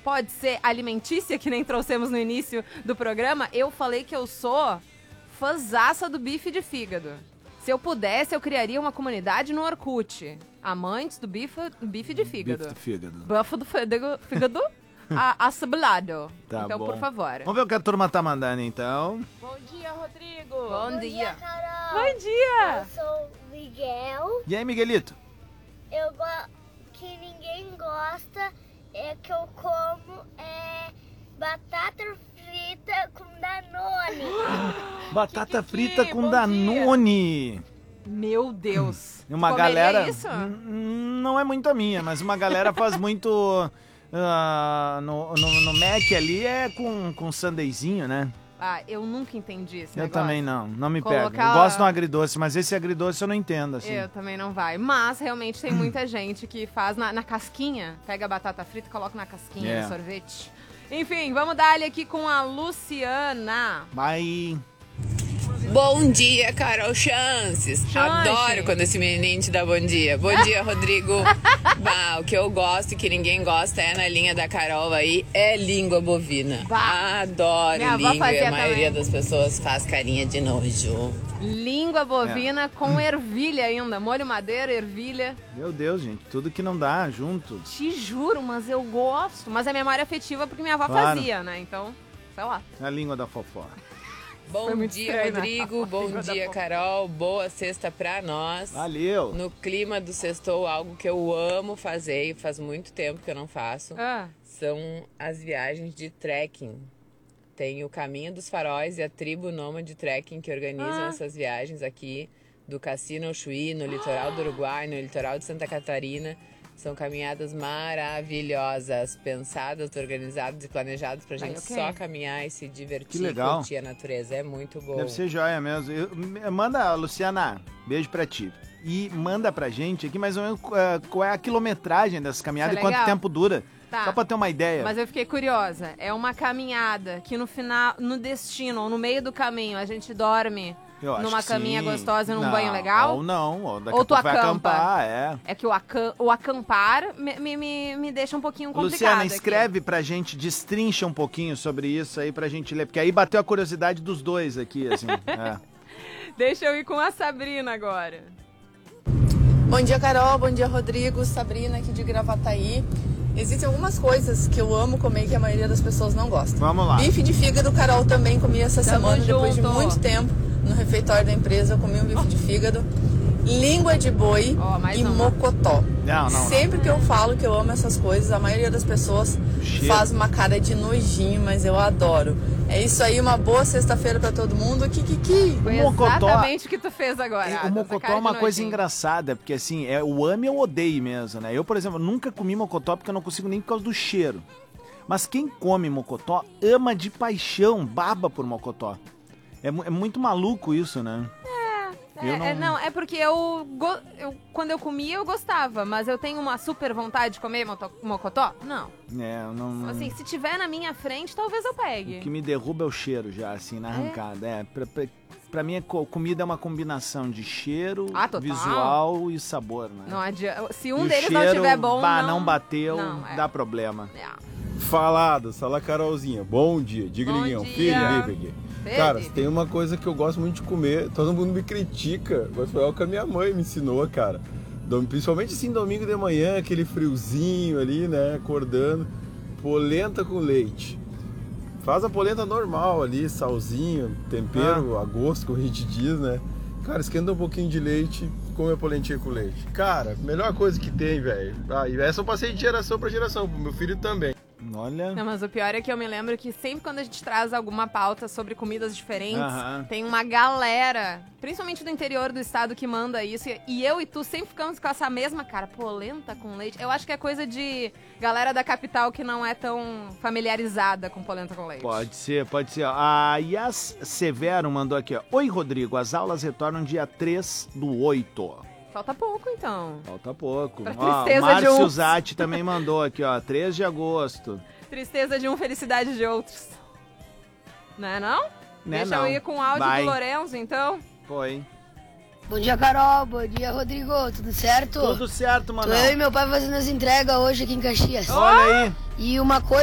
pode ser alimentícia, que nem trouxemos no início do programa, eu falei que eu sou fãzaça do bife de fígado. Se eu pudesse, eu criaria uma comunidade no Orkut. Amantes do bife de fígado. Bife de fígado. Bafo do fígado acebolado. Tá então, bom. por favor. Vamos ver o que a turma tá mandando, então. Bom dia, Rodrigo. Bom dia. Carol. Bom dia. Eu sou o Miguel. E aí, Miguelito? Que ninguém gosta, que eu como batata frita com Danone. Batata Que, frita com bom Danone. Meu Deus. Uma Tu comeria galera... isso? Não é muito a minha, mas uma galera faz muito... no Mac ali é com sundaezinho, né? Ah, eu nunca entendi esse Eu negócio. também não me Colocar- pega. Eu gosto do agridoce, mas esse agridoce eu não entendo, assim. Eu também não vai. Mas, realmente, tem muita gente que faz na casquinha. Pega a batata frita e coloca na casquinha do sorvete. Enfim, vamos dar-lhe aqui com a Luciana. Vai... Bom dia, Carol Chances. Adoro quando esse menininho te dá bom dia. Bom dia, Rodrigo. Bah, o que eu gosto e que ninguém gosta é na linha da Carol aí, é língua bovina. Bah. Adoro Minha avó língua e fazia a maioria também. das pessoas faz carinha de nojo. Língua bovina com ervilha ainda. Molho madeira, ervilha. Meu Deus, gente, tudo que não dá junto. Te juro, mas eu gosto. Mas é memória afetiva porque minha avó Claro. fazia, né? Então, sei lá. A língua da fofó. Bom Foi muito dia, estranho, né? Rodrigo. Bom Língua da dia, fofoca. Carol. Boa sexta pra nós. Valeu. No clima do sextou, algo que eu amo fazer e faz muito tempo que eu não faço, são as viagens de trekking. Tem o Caminho dos Faróis e a Tribo Nômade Trekking que organizam essas viagens aqui do Cassino ao Chuí, no litoral do Uruguai, no litoral de Santa Catarina. São caminhadas maravilhosas, pensadas, organizadas e planejadas pra gente só caminhar e se divertir, Que legal. curtir a natureza. É muito bom. Deve ser joia mesmo. Manda, Luciana, beijo pra ti. E manda pra gente aqui mais ou menos qual é a quilometragem dessas caminhadas Isso e é quanto legal. tempo dura. Tá. Só pra ter uma ideia. Mas eu fiquei curiosa. É uma caminhada que no final, no destino, ou no meio do caminho, a gente dorme Eu acho numa que caminha sim. gostosa e num Não, banho legal? Ou não, ou daqui Ou a tu pouco vai acampa. acampar, É que o acampar me deixa um pouquinho complicado. Luciana, aqui. escreve pra gente, destrincha um pouquinho sobre isso aí pra gente ler, porque aí bateu a curiosidade dos dois aqui, assim. Deixa eu ir com a Sabrina agora. Bom dia, Carol. Bom dia, Rodrigo. Sabrina aqui de Gravataí. Existem algumas coisas que eu amo comer que a maioria das pessoas não gosta. Vamos lá. Bife de fígado, Carol também comi essa Tamo semana, depois de junto. muito tempo. No refeitório da empresa, eu comi um bife de fígado. Língua de boi mais e uma. mocotó. Não. Sempre que eu falo que eu amo essas coisas, a maioria das pessoas Cheiro. faz uma cara de nojinho, mas eu adoro. É isso aí, uma boa sexta-feira pra todo mundo. Kikiki! Foi mocotó- exatamente o que tu fez agora. O essa mocotó cara é de uma coisa nojinho. engraçada, porque assim, o ame ou odeio mesmo, né? Eu, por exemplo, nunca comi mocotó porque eu não consigo nem por causa do cheiro. Mas quem come mocotó ama de paixão, baba por mocotó. É muito maluco isso, né? Não, é porque quando eu comia eu gostava, mas eu tenho uma super vontade de comer mocotó? Não. Eu não... Assim, se tiver na minha frente, talvez eu pegue. O que me derruba é o cheiro já, assim, na arrancada. Pra mim, comida é uma combinação de cheiro, Total. visual e sabor, né? Não adianta. Se E um o deles cheiro, não tiver bom, não bateu, não, dá problema. Falado, Sala Carolzinha. Bom dia. Diga, Bom Liguinho. dia. Felipe aqui. Felipe. Cara, se tem uma coisa que eu gosto muito de comer, todo mundo me critica, mas foi algo que a minha mãe me ensinou, cara. Principalmente assim, domingo de manhã, aquele friozinho ali, né, acordando. Polenta com leite. Faz a polenta normal ali, salzinho, tempero, a gosto, como a gente diz, né? Cara, esquenta um pouquinho de leite, come a polentinha com leite. Cara, melhor coisa que tem, velho. E essa eu passei de geração pra geração, pro meu filho também. Olha... Não, mas o pior é que eu me lembro que sempre quando a gente traz alguma pauta sobre comidas diferentes, tem uma galera, principalmente do interior do estado, que manda isso. E eu e tu sempre ficamos com essa mesma cara, polenta com leite. Eu acho que é coisa de galera da capital que não é tão familiarizada com polenta com leite. Pode ser. A Yas Severo mandou aqui, ó. Oi, Rodrigo, as aulas retornam dia 3/8. Falta pouco, então. Falta pouco. Pra Ó, tristeza o Márcio de uns. Zatti também mandou aqui, ó. 3 de agosto. Tristeza de um, felicidade de outros. Não é não? Né, Deixa não. eu ir com o áudio Vai. do Lourenço, então. Foi. Bom dia, Carol. Bom dia, Rodrigo. Tudo certo? Tudo certo, mano. Tô eu e meu pai fazendo as entregas hoje aqui em Caxias. Olha aí. E uma coisa